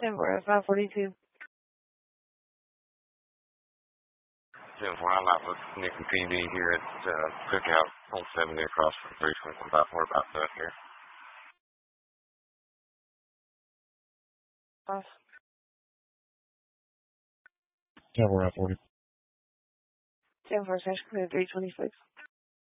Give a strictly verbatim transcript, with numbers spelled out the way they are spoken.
ten four at five forty-two. ten four, I'm out with Nick and P B here at uh, Cookout on seventy across from three twenty-one five four, about that here. Off. ten four at forty. ten four, Session Code three twenty-six.